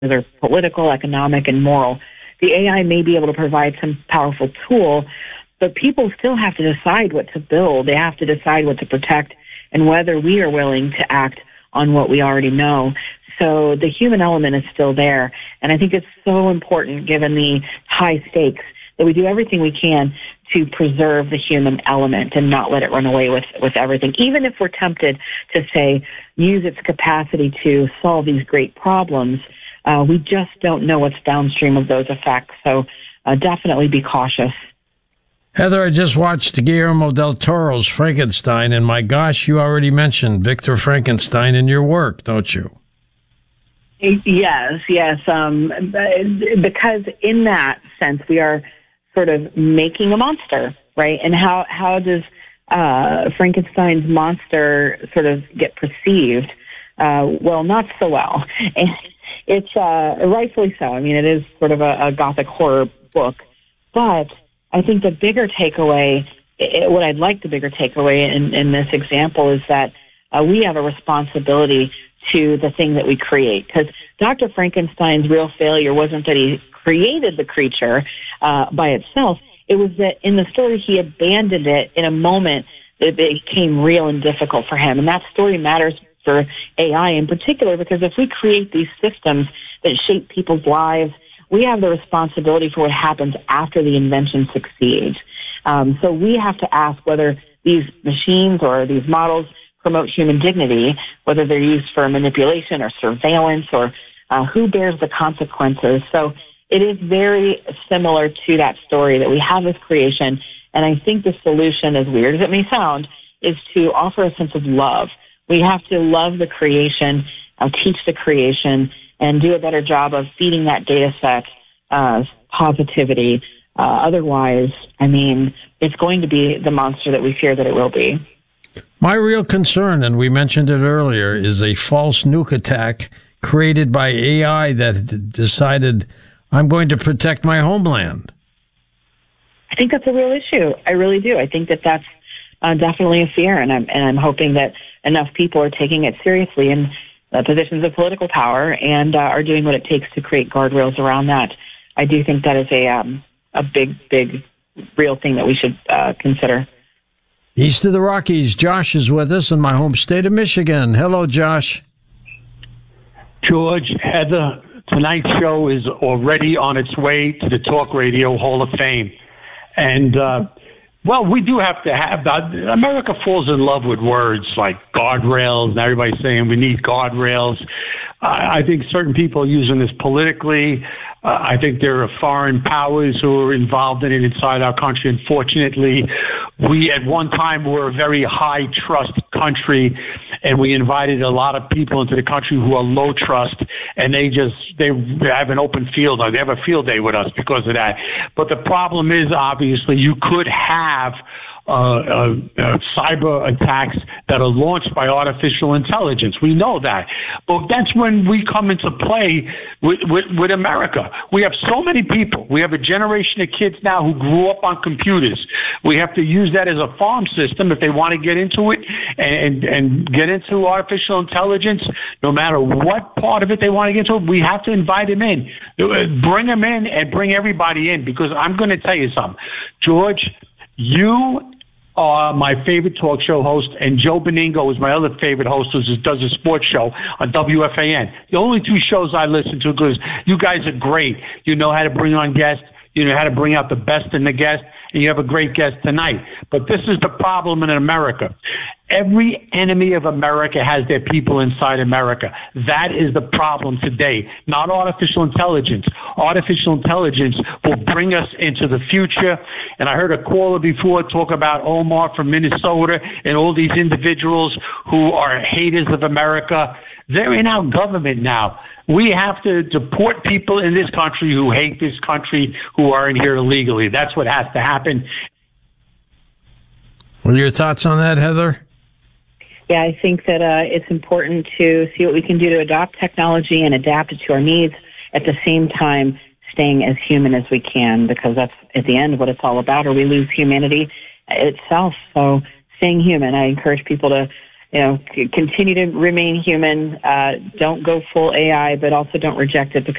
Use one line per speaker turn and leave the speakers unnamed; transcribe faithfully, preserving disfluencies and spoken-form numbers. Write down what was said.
are political, economic, and moral. The A I may be able to provide some powerful tool, but people still have to decide what to build. They have to decide what to protect and whether we are willing to act on what we already know. So the human element is still there. And I think it's so important, given the high stakes, that we do everything we can to preserve the human element and not let it run away with, with everything. Even if we're tempted to say, use its capacity to solve these great problems, uh, we just don't know what's downstream of those effects. So uh, definitely be cautious.
Heather, I just watched Guillermo del Toro's Frankenstein, and my gosh, you already mentioned Victor Frankenstein in your work, don't you?
Yes, yes. Um, because in that sense, we are sort of making a monster, right? And how, how does uh, Frankenstein's monster sort of get perceived? Uh, well, not so well. And it's uh, rightfully so. I mean, it is sort of a, a gothic horror book. But I think the bigger takeaway, it, what I'd like the bigger takeaway in, in this example is that uh, we have a responsibility to the thing that we create. Because Doctor Frankenstein's real failure wasn't that he created the creature uh, by itself. It was that in the story he abandoned it in a moment that it became real and difficult for him. And that story matters for A I in particular, because if we create these systems that shape people's lives, we have the responsibility for what happens after the invention succeeds. Um, so we have to ask whether these machines or these models promote human dignity, whether they're used for manipulation or surveillance, or uh, who bears the consequences. So it is very similar to that story that we have this creation. And I think the solution, as weird as it may sound, is to offer a sense of love. We have to love the creation, uh, teach the creation, and do a better job of feeding that data set uh, positivity. Uh, otherwise, I mean, it's going to be the monster that we fear that it will be.
My real concern, and we mentioned it earlier, is a false nuke attack created by A I that d- decided, I'm going to protect my homeland.
I think that's a real issue. I really do. I think that that's uh, definitely a fear, and I'm, and I'm hoping that enough people are taking it seriously in uh, positions of political power and uh, are doing what it takes to create guardrails around that. I do think that is a, um, a big, big, real thing that we should uh, consider.
East of the Rockies, Josh is with us in my home state of Michigan. Hello, Josh.
George, Heather, tonight's show is already on its way to the Talk Radio Hall of Fame. And, uh, well, we do have to have that. America falls in love with words like guardrails, and everybody's saying we need guardrails. I, I think certain people are using this politically. Uh, I think there are foreign powers who are involved in it inside our country. Unfortunately, we at one time were a very high trust country, and we invited a lot of people into the country who are low trust, and they just, they have an open field. They have a field day with us because of that. But the problem is, obviously, you could have Uh, uh, uh, cyber attacks that are launched by artificial intelligence. We know that. But that's when we come into play with, with, with America. We have so many people. We have a generation of kids now who grew up on computers. We have to use that as a farm system if they want to get into it and, and get into artificial intelligence, no matter what part of it they want to get into. We have to invite them in. Bring them in and bring everybody in, because I'm going to tell you something. George, you are my favorite talk show host, and Joe Beningo is my other favorite host, who does a sports show on W F A N. The only two shows I listen to, because you guys are great. You know how to bring on guests. You know how to bring out the best in the guest, and you have a great guest tonight. But this is the problem in America. Every enemy of America has their people inside America. That is the problem today, not artificial intelligence. Artificial intelligence will bring us into the future. And I heard a caller before talk about Omar from Minnesota and all these individuals who are haters of America. They're in our government now. We have to deport people in this country who hate this country, who are in here illegally. That's what has to happen.
What are your thoughts on that, Heather?
Yeah, I think that uh, it's important to see what we can do to adopt technology and adapt it to our needs, at the same time staying as human as we can, because that's at the end what it's all about, or we lose humanity itself. So staying human, I encourage people to, you know, continue to remain human. Uh, don't go full A I, but also don't reject it, because